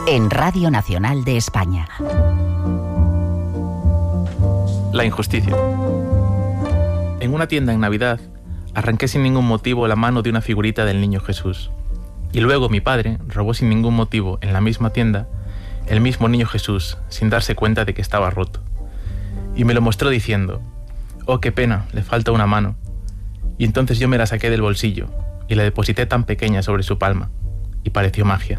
en Radio Nacional de España. La injusticia. En una tienda en Navidad, arranqué sin ningún motivo la mano de una figurita del niño Jesús. Y luego mi padre robó sin ningún motivo en la misma tienda el mismo niño Jesús, sin darse cuenta de que estaba roto. Y me lo mostró diciendo: «Oh, qué pena, le falta una mano». Y entonces yo me la saqué del bolsillo y la deposité tan pequeña sobre su palma. Y pareció magia.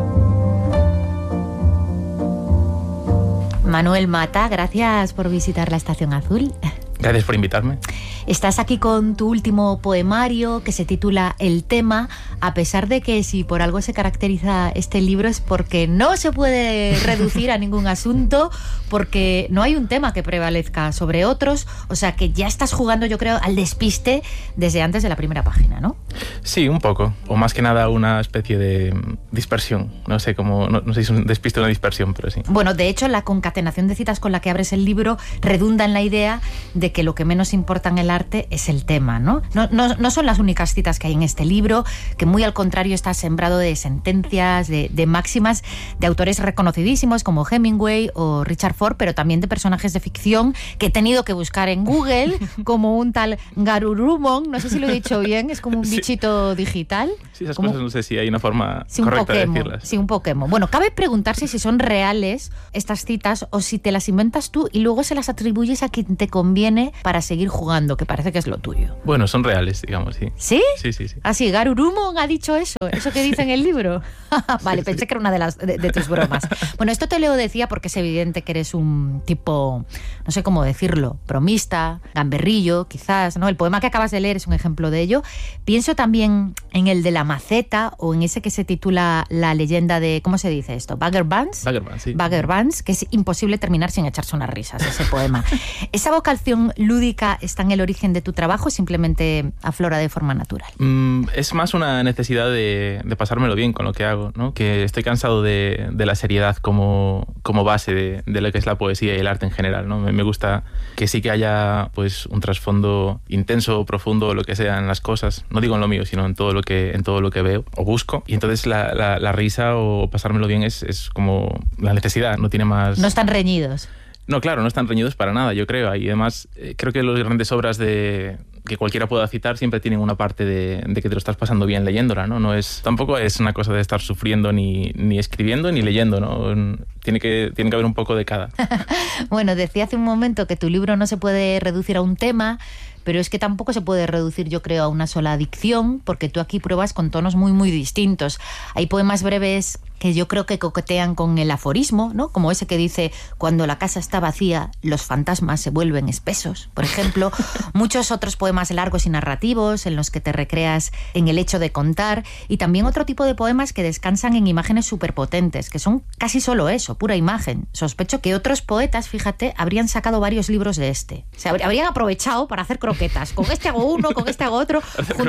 Manuel Mata, gracias por visitar la Estación Azul. Gracias por invitarme. Estás aquí con tu último poemario que se titula El tema, a pesar de que si por algo se caracteriza este libro es porque no se puede reducir a ningún asunto, porque no hay un tema que prevalezca sobre otros, o sea que ya estás jugando, yo creo, al despiste desde antes de la primera página, ¿no? Sí, un poco, o más que nada una especie de dispersión, no sé cómo, no sé si es un despiste o una dispersión, pero sí. Bueno, de hecho la concatenación de citas con la que abres el libro redunda en la idea de que lo que menos importa en el arte es el tema, ¿no? No son las únicas citas que hay en este libro, que muy al contrario está sembrado de sentencias, de máximas de autores reconocidísimos como Hemingway o Richard Ford, pero también de personajes de ficción que he tenido que buscar en Google, como un tal Garurumon, no sé si lo he dicho bien, es como un bichito digital. Sí, esas cosas no sé si hay una forma correcta de decirlas. Sí, un Pokémon. Bueno, cabe preguntarse si son reales estas citas o si te las inventas tú y luego se las atribuyes a quien te conviene para seguir jugando, que parece que es lo tuyo. Bueno, son reales, digamos, sí. ¿Sí? Sí. Ah, sí, Garurumon ha dicho eso que dice en el libro. Vale, pensé que era una de tus bromas. Bueno, esto te lo decía porque es evidente que eres un tipo, no sé cómo decirlo, bromista, gamberrillo, quizás, ¿no? El poema que acabas de leer es un ejemplo de ello. Pienso también en el de la maceta o en ese que se titula La leyenda de, ¿cómo se dice esto? Bagger Vance. Sí. Bagger Vance, que es imposible terminar sin echarse unas risas, ese poema. ¿Esa vocación lúdica está en el origen de tu trabajo o simplemente aflora de forma natural? Es más una necesidad de pasármelo bien con lo que hago, ¿no? Que estoy cansado de la seriedad como base de lo que es la poesía y el arte en general, ¿no? Me gusta que sí que haya pues un trasfondo intenso, profundo, lo que sea en las cosas. No digo en lo mío, sino en todo lo que veo o busco. Y entonces la risa o pasármelo bien es como la necesidad, no tiene más... No están reñidos. No, claro, no están reñidos para nada, yo creo. Y además, creo que las grandes obras que cualquiera pueda citar siempre tienen una parte de que te lo estás pasando bien leyéndola, ¿no? Tampoco es una cosa de estar sufriendo ni escribiendo ni leyendo, ¿no? Tiene que haber un poco de cada. Bueno, decía hace un momento que tu libro no se puede reducir a un tema, pero es que tampoco se puede reducir, yo creo, a una sola dicción, porque tú aquí pruebas con tonos muy, muy distintos. Hay poemas breves que yo creo que coquetean con el aforismo, ¿no? Como ese que dice: cuando la casa está vacía, los fantasmas se vuelven espesos, por ejemplo. Muchos otros poemas largos y narrativos en los que te recreas en el hecho de contar, y también otro tipo de poemas que descansan en imágenes superpotentes, que son casi solo eso, pura imagen. Sospecho que otros poetas, fíjate, habrían sacado varios libros de este. Se habrían aprovechado para hacer croquetas. Con este hago uno, con este hago otro,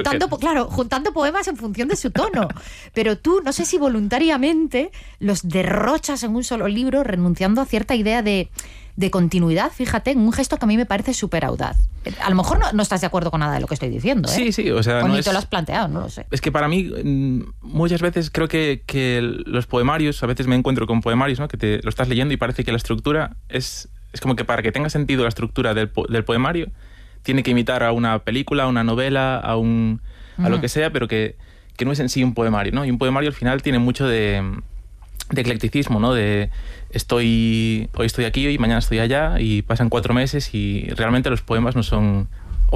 juntando poemas en función de su tono. Pero tú, no sé si voluntariamente los derrochas en un solo libro, renunciando a cierta idea de continuidad, fíjate, en un gesto que a mí me parece súper audaz. A lo mejor no estás de acuerdo con nada de lo que estoy diciendo, ¿eh? Sí, o sea... O ni te lo has planteado, no lo sé. Es que para mí, muchas veces creo que los poemarios, a veces me encuentro con poemarios, ¿no? Que lo estás leyendo y parece que la estructura es como que para que tenga sentido la estructura del poemario, tiene que imitar a una película, a una novela, a lo que sea, pero que no es en sí un poemario, ¿no? Y un poemario al final tiene mucho de eclecticismo, ¿no? Hoy estoy aquí y mañana estoy allá, y pasan 4 meses y realmente los poemas no son...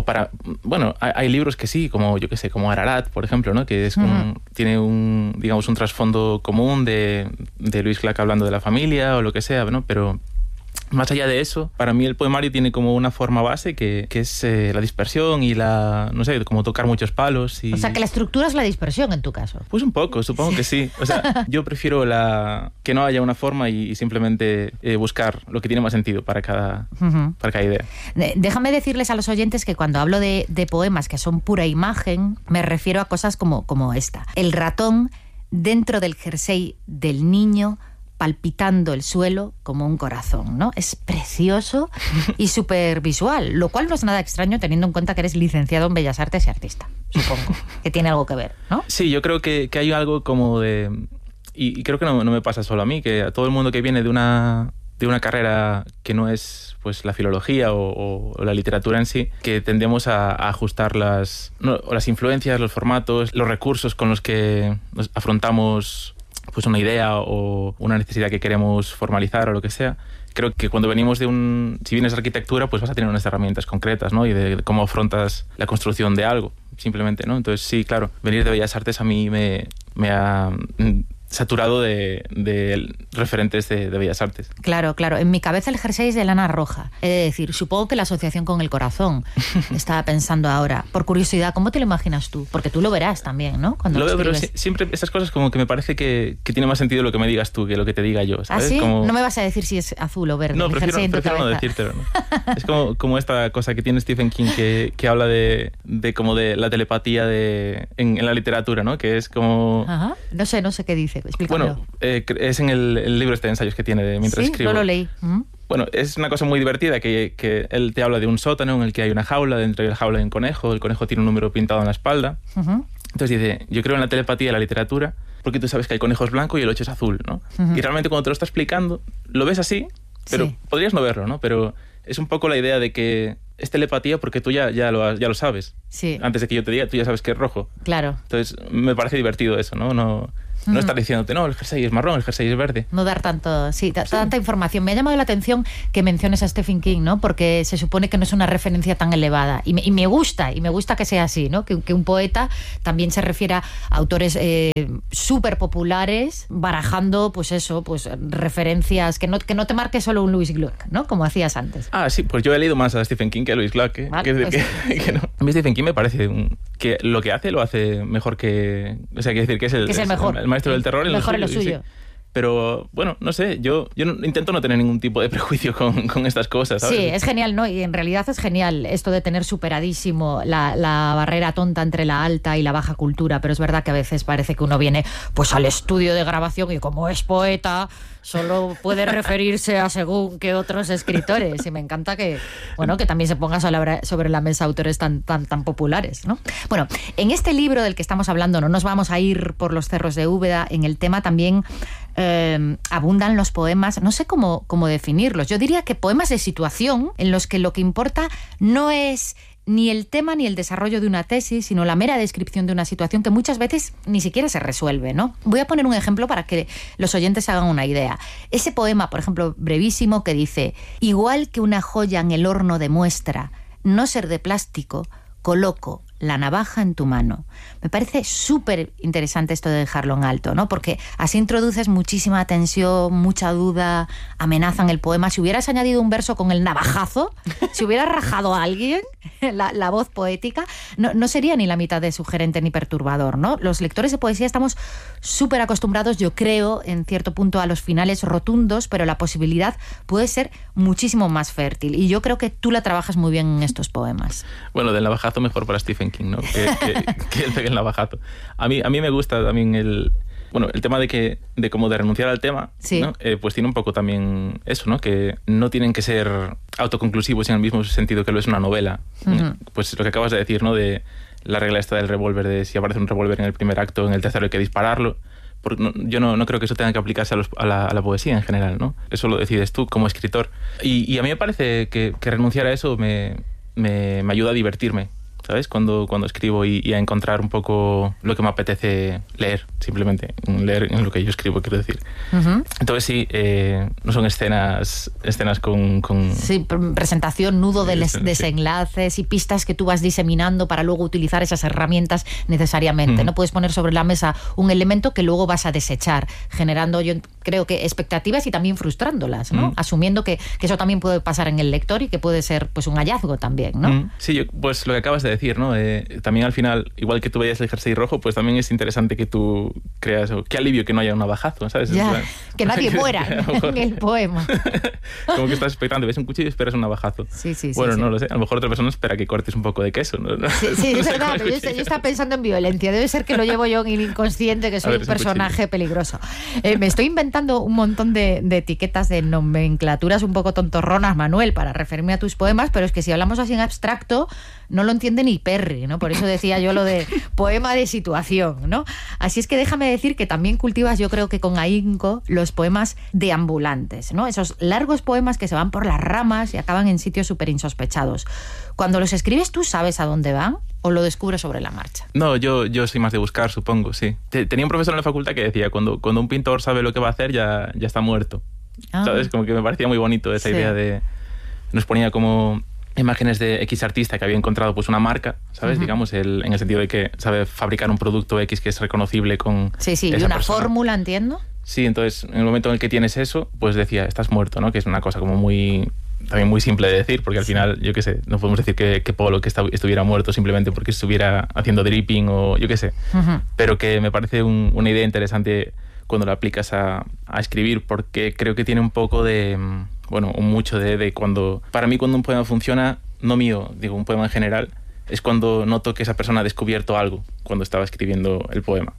Bueno, hay libros que sí, como yo que sé, como Ararat, por ejemplo, ¿no? Que tiene un trasfondo común de Luis Clack hablando de la familia o lo que sea, ¿no? Pero más allá de eso, para mí el poemario tiene como una forma base que es la dispersión y no sé, como tocar muchos palos. O sea, que la estructura es la dispersión en tu caso. Pues un poco, supongo que sí. O sea, yo prefiero que no haya una forma y simplemente buscar lo que tiene más sentido para cada idea. Déjame decirles a los oyentes que cuando hablo de poemas que son pura imagen, me refiero a cosas como esta. El ratón dentro del jersey del niño, palpitando el suelo como un corazón, ¿no? Es precioso y súper visual, lo cual no es nada extraño teniendo en cuenta que eres licenciado en Bellas Artes y artista, supongo, que tiene algo que ver, ¿no? Sí, yo creo que hay algo como de y creo que no me pasa solo a mí, que a todo el mundo que viene de una carrera que no es pues la filología o la literatura en sí, que tendemos a ajustar las influencias, los formatos, los recursos con los que nos afrontamos pues una idea o una necesidad que queremos formalizar o lo que sea. Creo que cuando venimos si vienes de arquitectura, pues vas a tener unas herramientas concretas, ¿no? Y de cómo afrontas la construcción de algo, simplemente, ¿no? Entonces sí, claro, venir de Bellas Artes a mí me ha saturado de referentes de Bellas Artes. Claro. En mi cabeza el jersey es de lana roja. Es decir, supongo que la asociación con el corazón. Estaba pensando ahora. Por curiosidad, ¿cómo te lo imaginas tú? Porque tú lo verás también, ¿no? Cuando lo veo, pero escribes. siempre esas cosas como que me parece que tiene más sentido lo que me digas tú que lo que te diga yo, ¿sabes? ¿Ah, sí? Como... No me vas a decir si es azul o verde. No, prefiero no decírtelo, ¿no? Es como esta cosa que tiene Stephen King que habla de como de la telepatía en la literatura, ¿no? Que es como... Ajá. No sé qué dice. Explícamelo. Bueno, es en el libro de ensayos que tiene mientras escribo. Sí, no lo leí. Bueno, es una cosa muy divertida que él te habla de un sótano en el que hay una jaula, dentro de la jaula hay un conejo, el conejo tiene un número pintado en la espalda. Entonces dice, yo creo en la telepatía de la literatura porque tú sabes que el conejo es blanco y el 8 es azul, ¿no? Y realmente cuando te lo está explicando, lo ves así, pero podrías no verlo, ¿no? Pero es un poco la idea de que es telepatía porque tú ya lo sabes. Sí. Antes de que yo te diga, tú ya sabes que es rojo. Claro. Entonces me parece divertido eso, ¿no? No estar diciéndote, no, el jersey es marrón, el jersey es verde. No dar tanta información. Me ha llamado la atención que menciones a Stephen King, ¿no? Porque se supone que no es una referencia tan elevada. Y me gusta que sea así, ¿no? Que un poeta también se refiera a autores súper populares, barajando, pues eso, pues referencias, que no te marque solo un Lewis Gluck, ¿no? Como hacías antes. Ah, sí, pues yo he leído más a Stephen King que a Lewis Gluck, Vale, que no. A mí Stephen King me parece que lo que hace lo hace mejor que... O sea, quiere decir que es el mejor. El maestro del terror mejor en lo suyo. Sí. Pero, bueno, no sé, yo intento no tener ningún tipo de prejuicio con estas cosas, ¿sabes? Sí, es genial, ¿no? Y en realidad es genial esto de tener superadísimo la barrera tonta entre la alta y la baja cultura, pero es verdad que a veces parece que uno viene pues al estudio de grabación y como es poeta solo puede referirse a según qué otros escritores, y me encanta que también se ponga sobre la mesa autores tan populares, ¿no? Bueno, en este libro del que estamos hablando, no nos vamos a ir por los cerros de Úbeda, en el tema también abundan los poemas, no sé cómo definirlos, yo diría que poemas de situación en los que lo que importa no es ni el tema ni el desarrollo de una tesis, sino la mera descripción de una situación que muchas veces ni siquiera se resuelve, ¿no? Voy a poner un ejemplo para que los oyentes hagan una idea. Ese poema, por ejemplo, brevísimo, que dice: igual que una joya en el horno demuestra no ser de plástico, coloco la navaja en tu mano. Me parece súper interesante esto de dejarlo en alto, ¿no? Porque así introduces muchísima tensión, mucha duda, amenaza en el poema. Si hubieras añadido un verso con el navajazo, si hubieras rajado a alguien la voz poética, no sería ni la mitad de sugerente ni perturbador, ¿no? Los lectores de poesía estamos súper acostumbrados, yo creo, en cierto punto, a los finales rotundos, pero la posibilidad puede ser muchísimo más fértil. Y yo creo que tú la trabajas muy bien en estos poemas. Bueno, del navajazo mejor para Stephen King, ¿no? Que él pegue el navajazo. A mí me gusta también el tema de como de renunciar al tema, sí, ¿no? Pues tiene un poco también eso, ¿no? Que no tienen que ser autoconclusivos en el mismo sentido que lo es una novela. Pues lo que acabas de decir, ¿no? De la regla esta del revólver, de si aparece un revólver en el primer acto, en el tercero hay que dispararlo. Porque yo no creo que eso tenga que aplicarse a la poesía en general, ¿no? Eso lo decides tú como escritor. Y a mí me parece que renunciar a eso me ayuda a divertirme, ¿sabes? Cuando escribo y a encontrar un poco lo que me apetece leer, simplemente. Leer en lo que yo escribo, quiero decir. Entonces sí, no son escenas con... Sí, presentación, nudo de desenlaces y pistas que tú vas diseminando para luego utilizar esas herramientas necesariamente. No puedes poner sobre la mesa un elemento que luego vas a desechar, generando, yo creo que expectativas y también frustrándolas, ¿no? Asumiendo que eso también puede pasar en el lector y que puede ser pues un hallazgo también, ¿no? Sí, pues lo que acabas de decir, ¿no? También al final, igual que tú veías el jersey rojo, pues también es interesante que tú creas, qué alivio que no haya un navajazo, ¿sabes? Ya, que nadie muera en el poema. Como que estás expectante, ves un cuchillo y esperas un navajazo. Sí, bueno, sí. no lo sé, a lo mejor otra persona espera que cortes un poco de queso. ¿No? Sí, es verdad, pero yo estaba pensando en violencia. Debe ser que lo llevo yo en el inconsciente, que soy un personaje peligroso. Me estoy inventando un montón de etiquetas, de nomenclaturas un poco tontorronas, Manuel, para referirme a tus poemas, pero es que si hablamos así en abstracto, no lo entiende ni Perry, ¿no? Por eso decía yo lo de poema de situación, ¿no? Así es que déjame decir que también cultivas, yo creo que con ahínco, los poemas deambulantes, ¿no? Esos largos poemas que se van por las ramas y acaban en sitios súper insospechados. Cuando los escribes, ¿tú sabes a dónde van o lo descubres sobre la marcha? No, yo soy más de buscar, supongo, sí. Tenía un profesor en la facultad que decía, cuando un pintor sabe lo que va a hacer, ya está muerto. ¿Sabes? Como que me parecía muy bonito esa idea de... Nos ponía como imágenes de X artista que había encontrado pues una marca, ¿sabes? Digamos, en el sentido de que sabe fabricar un producto X que es reconocible con y una fórmula, entiendo. Sí, entonces en el momento en el que tienes eso, pues decía, estás muerto, ¿no? Que es una cosa como también muy simple de decir, porque al final, yo qué sé, no podemos decir que Polo que estuviera muerto simplemente porque estuviera haciendo dripping o yo qué sé, pero que me parece una idea interesante cuando la aplicas a escribir, porque creo que tiene un poco de... Bueno, mucho de cuando... Para mí, cuando un poema funciona, no mío, digo, un poema en general, es cuando noto que esa persona ha descubierto algo cuando estaba escribiendo el poema.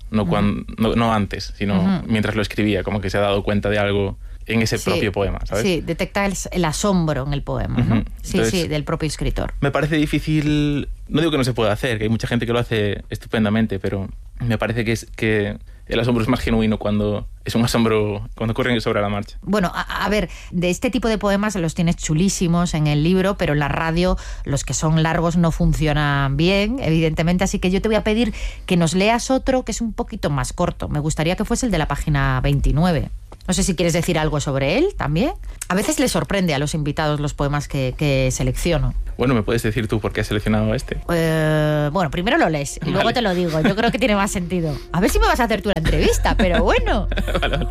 No antes, sino mientras lo escribía, como que se ha dado cuenta de algo en ese propio poema, ¿sabes? Sí, detecta el asombro en el poema, ¿no? Entonces, del propio escritor. Me parece difícil... No digo que no se pueda hacer, que hay mucha gente que lo hace estupendamente, pero me parece que el asombro es más genuino cuando es un asombro cuando ocurre sobre la marcha. Bueno, a ver, de este tipo de poemas los tienes chulísimos en el libro, pero en la radio los que son largos no funcionan bien, evidentemente, así que yo te voy a pedir que nos leas otro que es un poquito más corto. Me gustaría que fuese el de la página 29. No sé si quieres decir algo sobre él también. A veces les sorprende a los invitados los poemas que selecciono. Bueno, ¿me puedes decir tú por qué has seleccionado este? Bueno, primero lo lees y luego te lo digo. Yo creo que tiene más sentido. A ver si me vas a hacer tú la entrevista, pero bueno. Vale.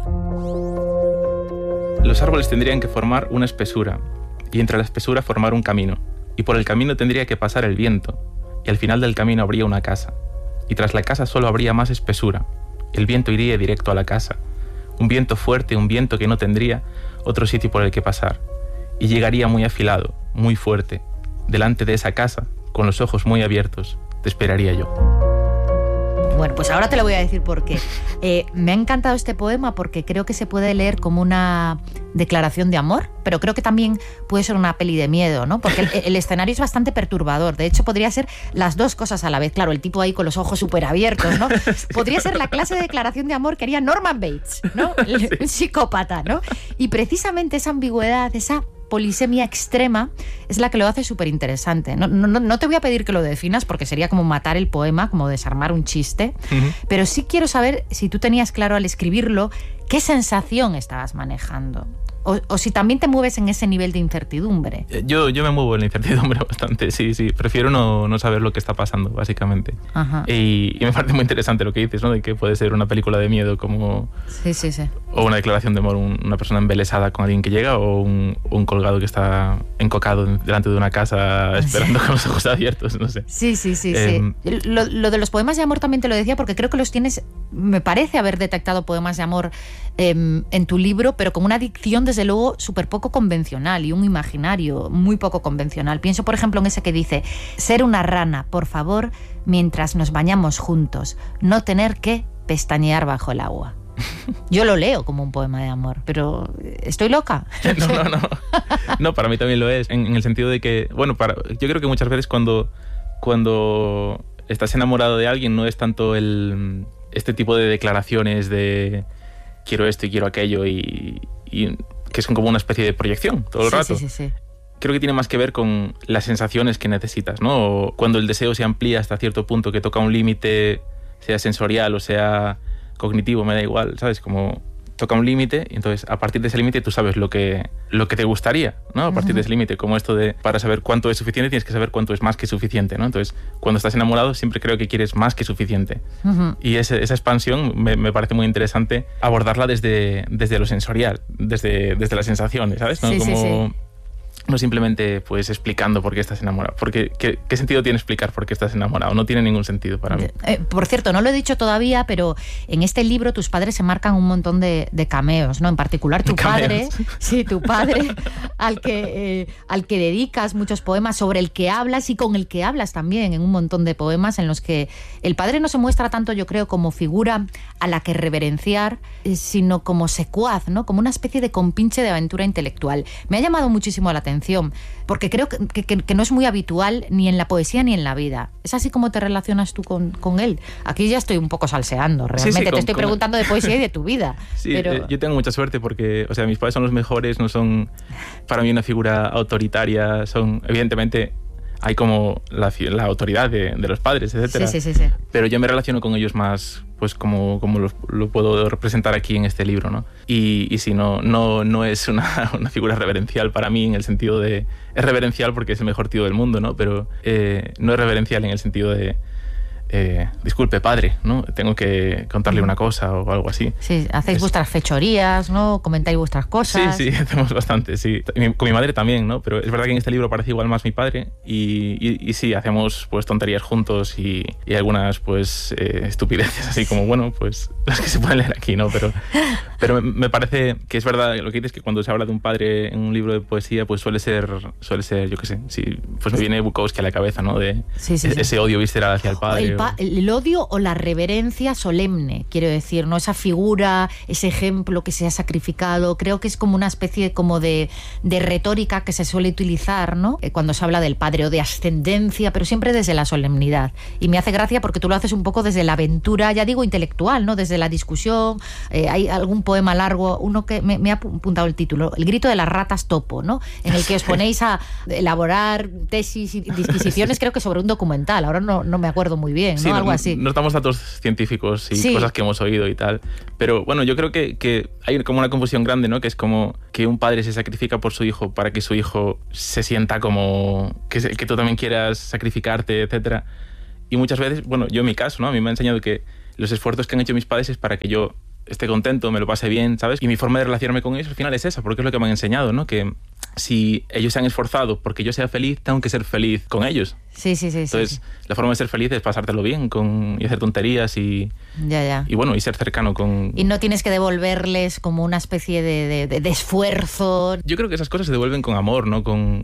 Los árboles tendrían que formar una espesura y entre la espesura formar un camino. Y por el camino tendría que pasar el viento y al final del camino habría una casa. Y tras la casa solo habría más espesura. El viento iría directo a la casa. Un viento fuerte, un viento que no tendría otro sitio por el que pasar. Y llegaría muy afilado, muy fuerte. Delante de esa casa, con los ojos muy abiertos, te esperaría yo. Bueno, pues ahora te lo voy a decir por qué. Me ha encantado este poema porque creo que se puede leer como una declaración de amor, pero creo que también puede ser una peli de miedo, ¿no? Porque el escenario es bastante perturbador. De hecho, podría ser las dos cosas a la vez. Claro, el tipo ahí con los ojos súper abiertos, ¿no? Podría ser la clase de declaración de amor que haría Norman Bates, ¿no? Un psicópata, ¿no? Y precisamente esa ambigüedad, esa polisemia extrema es la que lo hace súper interesante. No te voy a pedir que lo definas porque sería como matar el poema, como desarmar un chiste, pero sí quiero saber si tú tenías claro al escribirlo qué sensación estabas manejando. O si también te mueves en ese nivel de incertidumbre. Yo me muevo en la incertidumbre bastante, sí. Prefiero no saber lo que está pasando, básicamente. Y me parece muy interesante lo que dices, ¿no? De que puede ser una película de miedo como... Sí. O una declaración de amor, una persona embelesada con alguien que llega, o un colgado que está encocado delante de una casa esperando con los ojos abiertos, no sé. Sí. Lo de los poemas de amor también te lo decía porque creo que los tienes... Me parece haber detectado poemas de amor en tu libro, pero con una dicción desde luego súper poco convencional y un imaginario muy poco convencional. Pienso, por ejemplo, en ese que dice: ser una rana, por favor, mientras nos bañamos juntos, no tener que pestañear bajo el agua. Yo lo leo como un poema de amor, pero ¿estoy loca? No, para mí también lo es, en el sentido de que, bueno, yo creo que muchas veces cuando estás enamorado de alguien no es tanto este tipo de declaraciones de quiero esto y quiero aquello y que son como una especie de proyección todo el rato. Sí. Creo que tiene más que ver con las sensaciones que necesitas, ¿no? O cuando el deseo se amplía hasta cierto punto que toca un límite, sea sensorial o sea cognitivo, me da igual, ¿sabes? Como toca un límite y entonces a partir de ese límite tú sabes lo que te gustaría, ¿no? A partir de ese límite, como esto de para saber cuánto es suficiente tienes que saber cuánto es más que suficiente, ¿no? Entonces, cuando estás enamorado siempre creo que quieres más que suficiente. Y esa expansión me parece muy interesante abordarla desde lo sensorial, desde las sensaciones, ¿sabes? ¿No? no simplemente pues explicando por qué estás enamorado. Porque, ¿qué sentido tiene explicar por qué estás enamorado? No tiene ningún sentido para mí. Por cierto, no lo he dicho todavía, pero en este libro tus padres se marcan un montón de cameos, ¿no? En particular tu padre, sí, tu padre, al que dedicas muchos poemas, sobre el que hablas y con el que hablas también en un montón de poemas, en los que el padre no se muestra tanto, yo creo, como figura a la que reverenciar, sino como secuaz, ¿no? Como una especie de compinche de aventura intelectual. Me ha llamado muchísimo la atención, porque creo que no es muy habitual ni en la poesía ni en la vida. ¿Es así como te relacionas tú con él? Aquí ya estoy un poco salseando, realmente. Sí, te estoy preguntando de poesía y de tu vida. Sí, pero... yo tengo mucha suerte porque, o sea, mis padres son los mejores, no son para mí una figura autoritaria, son, evidentemente, hay como la autoridad de los padres, etcétera. Sí. Pero yo me relaciono con ellos más, pues como lo puedo representar aquí en este libro, ¿no? Y sí, no es una figura reverencial para mí en el sentido de... Es reverencial porque es el mejor tío del mundo, ¿no? Pero no es reverencial en el sentido de... disculpe, padre, ¿no? Tengo que contarle una cosa o algo así. Sí, hacéis vuestras fechorías, ¿no? Comentáis vuestras cosas. Sí, hacemos bastante, sí. Con mi madre también, ¿no? Pero es verdad que en este libro aparece igual más mi padre y sí, hacemos pues tonterías juntos y algunas pues estupideces, así como, bueno, pues las que se pueden leer aquí, ¿no? Pero me parece que es verdad lo que dices, que cuando se habla de un padre en un libro de poesía, pues suele ser yo qué sé, sí, pues me viene Bukowski a la cabeza, ¿no? De ese odio visceral hacia el padre. El odio o la reverencia solemne, quiero decir, ¿no? Esa figura, ese ejemplo que se ha sacrificado, creo que es como una especie como de retórica que se suele utilizar, ¿no? Cuando se habla del padre, o de ascendencia, pero siempre desde la solemnidad. Y me hace gracia porque tú lo haces un poco desde la aventura, ya digo, intelectual, ¿no? Desde la discusión. Hay algún poema largo, uno que me ha apuntado el título, El grito de las ratas topo, ¿no? En el que os ponéis a elaborar tesis y disquisiciones, creo que sobre un documental, ahora no me acuerdo muy bien. ¿no? Sí, Algo así. Nos damos datos científicos y cosas que hemos oído y tal. Pero bueno, yo creo que hay como una confusión grande, ¿no? Que es como que un padre se sacrifica por su hijo para que su hijo se sienta como que tú también quieras sacrificarte, etcétera. Y muchas veces, bueno, yo en mi caso, ¿no? A mí me ha enseñado que los esfuerzos que han hecho mis padres es para que yo esté contento, me lo pase bien, ¿sabes? Y mi forma de relacionarme con ellos al final es esa, porque es lo que me han enseñado, ¿no? Que si ellos se han esforzado porque yo sea feliz, tengo que ser feliz con ellos. Sí. Entonces, la forma de ser feliz es pasártelo bien y hacer tonterías y bueno, y ser cercano con... Y no tienes que devolverles como una especie de esfuerzo. Yo creo que esas cosas se devuelven con amor, ¿no?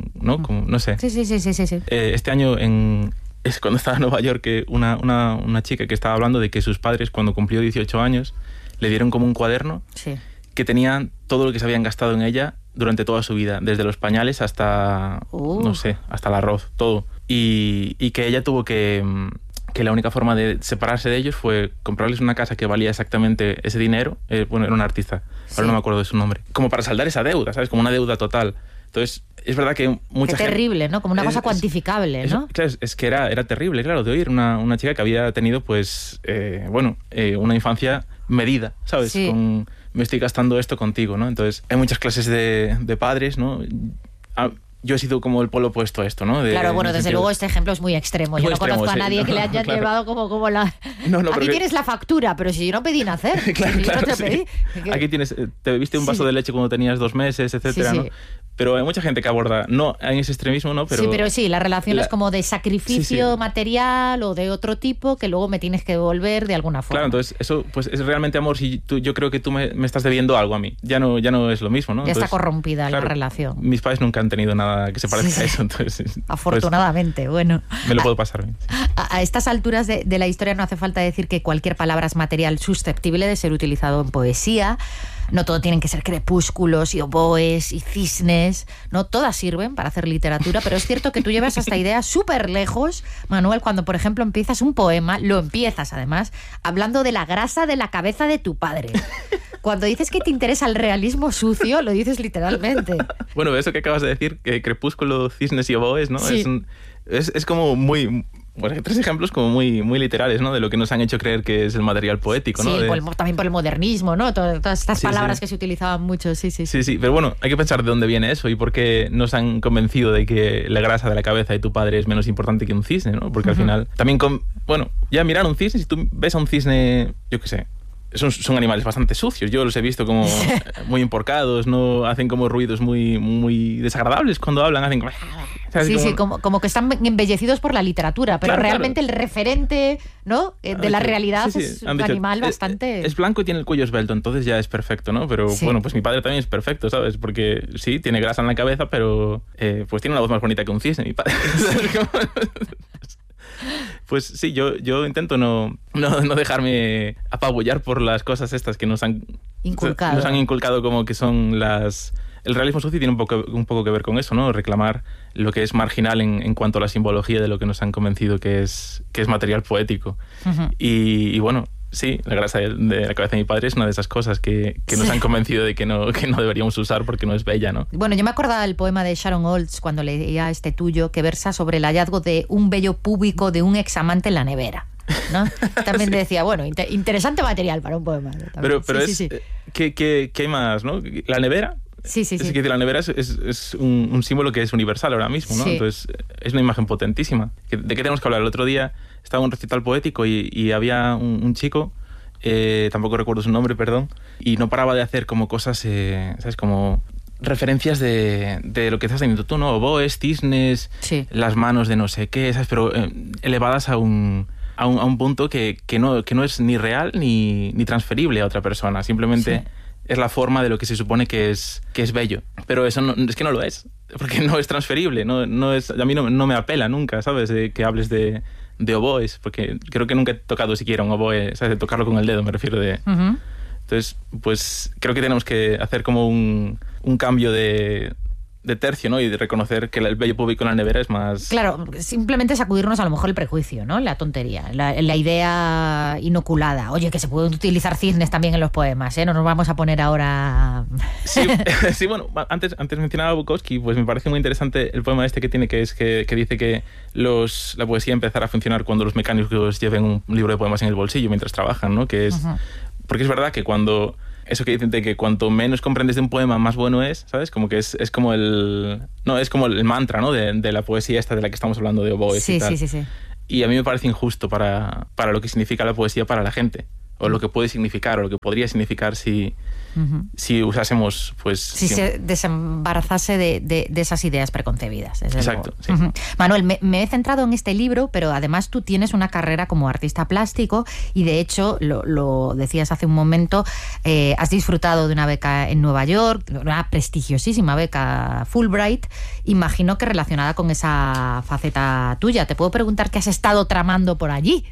No sé. Sí. Este año es cuando estaba en Nueva York, que una chica que estaba hablando de que sus padres, cuando cumplió 18 años, le dieron como un cuaderno que tenía todo lo que se habían gastado en ella durante toda su vida, desde los pañales hasta, no sé, hasta el arroz, todo. Y que ella tuvo que la única forma de separarse de ellos fue comprarles una casa que valía exactamente ese dinero. Bueno, era una artista, ahora no me acuerdo de su nombre. Como para saldar esa deuda, ¿sabes? Como una deuda total. Entonces, es verdad que mucha gente... Qué terrible, ¿no? Como una cosa cuantificable, ¿no? Claro, es que era terrible, claro, de oír una chica que había tenido, pues, una infancia medida, ¿sabes? Sí. Me estoy gastando esto contigo, ¿no? Entonces, hay muchas clases de padres, ¿no? Yo he sido como el polo opuesto a esto, ¿no? Claro, bueno, desde luego este ejemplo es muy extremo. Yo no conozco a nadie que le haya llevado como la... Aquí tienes la factura, pero si yo no pedí nacer. Claro, yo no te pedí. Aquí te bebiste un vaso de leche cuando tenías 2 meses, etcétera, ¿no? Pero hay mucha gente que aborda, no en ese extremismo, ¿no? Pero sí, la relación es como de sacrificio material o de otro tipo que luego me tienes que devolver de alguna forma. Claro, entonces eso pues es realmente amor. Si yo creo que tú me estás debiendo algo a mí. Ya no es lo mismo, ¿no? Ya entonces, está corrompida la relación. Mis padres nunca han tenido nada que se parezca a eso. Entonces, afortunadamente, pues, bueno. Me lo puedo pasar bien. A estas alturas de la historia no hace falta decir que cualquier palabra es material susceptible de ser utilizado en poesía. No todo tienen que ser crepúsculos y oboes y cisnes, no todas sirven para hacer literatura, pero es cierto que tú llevas esta idea súper lejos, Manuel, cuando por ejemplo empiezas un poema, lo empiezas además hablando de la grasa de la cabeza de tu padre. Cuando dices que te interesa el realismo sucio, lo dices literalmente. Bueno, eso que acabas de decir, que crepúsculo, cisnes y oboes, ¿no? Sí. Es como muy... Bueno, 3 ejemplos como muy, muy literales, ¿no? De lo que nos han hecho creer que es el material poético, ¿no? Sí, también por el modernismo, ¿no? Todas estas palabras que se utilizaban mucho, sí. Sí, pero bueno, hay que pensar de dónde viene eso y por qué nos han convencido de que la grasa de la cabeza de tu padre es menos importante que un cisne, ¿no? Porque al final, también ya mirar un cisne, si tú ves a un cisne, yo qué sé, son animales bastante sucios. Yo los he visto como muy emporcados, no hacen como ruidos muy, muy desagradables cuando hablan, hacen como... Sí, como que están embellecidos por la literatura, pero realmente el referente, ¿no? de la realidad es un animal bastante... Es blanco y tiene el cuello esbelto, entonces ya es perfecto, ¿no? Pero bueno, pues mi padre también es perfecto, ¿sabes? Porque sí, tiene grasa en la cabeza, pero pues tiene una voz más bonita que un cisne, mi padre. Pues sí, yo intento no dejarme apabullar por las cosas estas que nos han inculcado como que son las... El realismo sucio tiene un poco que ver con eso, ¿no? Reclamar lo que es marginal en cuanto a la simbología de lo que nos han convencido que es material poético. Uh-huh. Y bueno, sí, la grasa de la cabeza de mi padre es una de esas cosas que nos han convencido de que no deberíamos usar porque no es bella, ¿no? Bueno, yo me acordaba del poema de Sharon Olds cuando leía este tuyo, que versa sobre el hallazgo de un vello púbico de un examante en la nevera, ¿no? También sí. Decía, bueno, interesante material para un poema. Pero sí. ¿Qué hay más, no? La nevera. Sí. Es que la nevera es un símbolo que es universal ahora mismo, ¿no? Sí. Entonces es una imagen potentísima. ¿De qué tenemos que hablar? El otro día estaba en un recital poético y había un chico, tampoco recuerdo su nombre, perdón, y no paraba de hacer como cosas, ¿sabes? Como referencias de lo que estás teniendo tú, ¿no? Oboes, cisnes, sí. Las manos de no sé qué, ¿sabes? Pero elevadas a un punto que no es ni real ni transferible a otra persona. Simplemente... Sí. Es la forma de lo que se supone que es bello. Pero eso es que no lo es, porque no es transferible. No es, a mí no me apela nunca, ¿sabes? Que hables de oboes, porque creo que nunca he tocado siquiera un oboe, ¿sabes? De tocarlo con el dedo, me refiero de... Uh-huh. Entonces, pues creo que tenemos que hacer como un cambio de tercio, ¿no? Y de reconocer que el vello púbico en la nevera es más... Claro, simplemente sacudirnos a lo mejor el prejuicio, ¿no? La tontería, la idea inoculada. Oye, que se pueden utilizar cisnes también en los poemas, ¿eh? No nos vamos a poner ahora... Sí, bueno, antes mencionaba a Bukowski, pues me parece muy interesante el poema este que tiene, que dice que la poesía empezará a funcionar cuando los mecánicos lleven un libro de poemas en el bolsillo mientras trabajan, ¿no? Que es... Uh-huh. Porque es verdad que cuando... Eso que dicen de que cuanto menos comprendes de un poema, más bueno es, ¿sabes? Como que es como el mantra, ¿no? De la poesía esta de la que estamos hablando, de oboes y tal. Sí. Y a mí me parece injusto para lo que significa la poesía para la gente. O lo que puede significar, o lo que podría significar si usásemos, pues... Si se desembarazase de esas ideas preconcebidas. Exacto, sí. Uh-huh. Manuel, me he centrado en este libro, pero además tú tienes una carrera como artista plástico y de hecho, lo decías hace un momento, has disfrutado de una beca en Nueva York, una prestigiosísima beca Fulbright, imagino que relacionada con esa faceta tuya. ¿Te puedo preguntar qué has estado tramando por allí?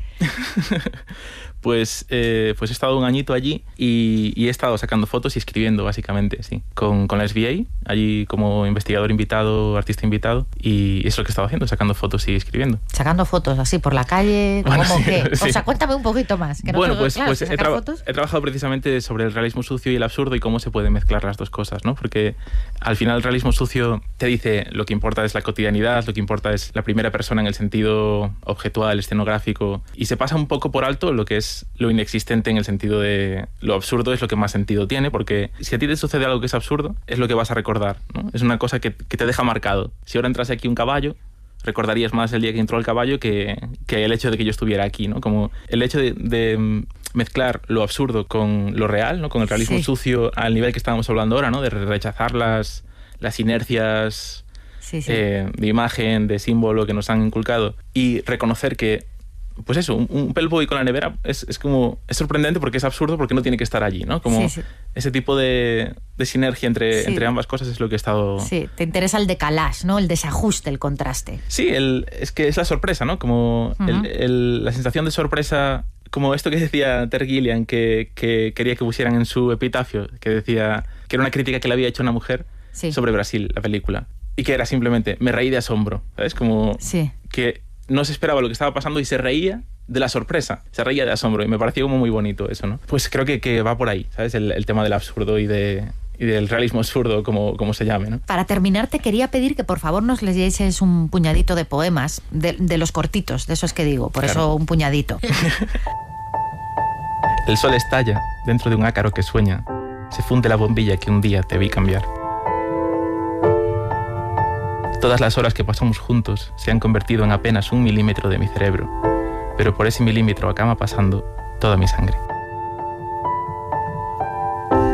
Pues he estado un añito allí y he estado sacando fotos y escribiendo, básicamente, sí. Con la SVA, allí como investigador invitado, artista invitado, y eso es lo que he estado haciendo, sacando fotos y escribiendo. Sacando fotos así por la calle, bueno, ¿cómo sí, que? Sí. O sea, cuéntame un poquito más. Que bueno, no pues he trabajado precisamente sobre el realismo sucio y el absurdo y cómo se pueden mezclar las dos cosas, ¿no? Porque al final el realismo sucio te dice lo que importa es la cotidianidad, lo que importa es la primera persona en el sentido objetual, escenográfico, y se pasa un poco por alto lo que es lo inexistente en el sentido de lo absurdo es lo que más sentido tiene, porque si a ti te sucede algo que es absurdo, es lo que vas a recordar, ¿no? Es una cosa que te deja marcado. Si ahora entrase aquí un caballo, recordarías más el día que entró el caballo que el hecho de que yo estuviera aquí, ¿no? Como el hecho de mezclar lo absurdo con lo real, ¿no? Con el realismo sucio al nivel que estábamos hablando ahora, ¿no? De rechazar las inercias de imagen, de símbolo que nos han inculcado y reconocer que pues eso, un pelo púbico en la nevera es sorprendente porque es absurdo, porque no tiene que estar allí, ¿no? Como ese tipo de sinergia entre ambas cosas es lo que he estado... Sí, te interesa el decalage, ¿no? El desajuste, el contraste. Sí, es que es la sorpresa, ¿no? Como la sensación de sorpresa, como esto que decía Terry Gilliam, que quería que pusieran en su epitafio, que decía que era una crítica que le había hecho una mujer sobre Brasil, la película, y que era simplemente, me reí de asombro, ¿sabes? Como que no se esperaba lo que estaba pasando y se reía de la sorpresa, se reía de asombro y me pareció como muy bonito eso, ¿no? Pues creo que va por ahí, ¿sabes? El tema del absurdo y del realismo absurdo, como se llame, ¿no? Para terminar, te quería pedir que por favor nos leyeses un puñadito de poemas, de los cortitos, de esos que digo, por eso un puñadito. El sol estalla dentro de un ácaro que sueña, se funde la bombilla que un día te vi cambiar. Todas las horas que pasamos juntos se han convertido en apenas 1 milímetro de mi cerebro, pero por ese milímetro acaba pasando toda mi sangre.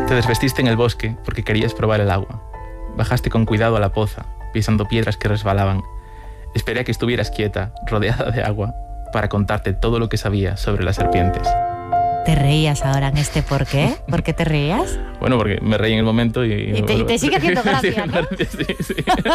Te desvestiste en el bosque porque querías probar el agua. Bajaste con cuidado a la poza, pisando piedras que resbalaban. Esperé a que estuvieras quieta, rodeada de agua, para contarte todo lo que sabía sobre las serpientes. ¿Te reías ahora en este por qué? ¿Por qué te reías? Bueno, porque me reí en el momento y te sigue haciendo gracia, ¿no? Sí.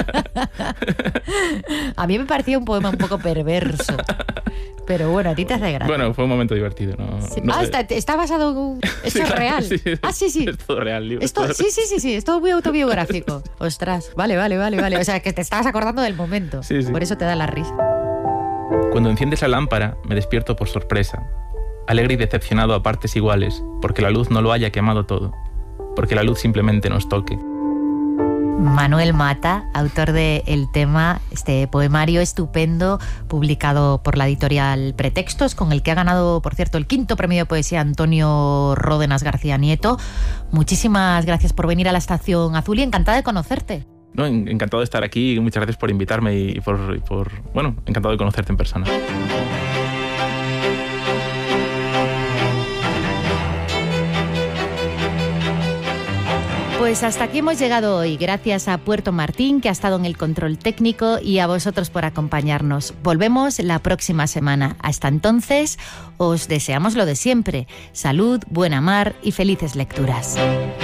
A mí me parecía un poema un poco perverso. Pero bueno, a ti te hace gracia. Bueno, fue un momento divertido, ¿no? Sí. No sé. Está basado en... Esto es real. Sí. Sí. Es todo real, libro. Sí. Es todo muy autobiográfico. Ostras, vale. O sea, que te estabas acordando del momento. Sí. Por eso te da la risa. Cuando enciendes la lámpara, me despierto por sorpresa. Alegre y decepcionado a partes iguales, porque la luz no lo haya quemado todo. Porque la luz simplemente nos toque. Manuel Mata, autor de El tema, este poemario estupendo publicado por la editorial Pretextos, con el que ha ganado, por cierto, el 5º premio de poesía Antonio Ródenas García Nieto. Muchísimas gracias por venir a la Estación Azul y encantada de conocerte. No, encantado de estar aquí, muchas gracias por invitarme y bueno, encantado de conocerte en persona. Pues hasta aquí hemos llegado hoy, gracias a Puerto Martín, que ha estado en el control técnico, y a vosotros por acompañarnos. Volvemos la próxima semana. Hasta entonces, os deseamos lo de siempre: salud, buena mar y felices lecturas.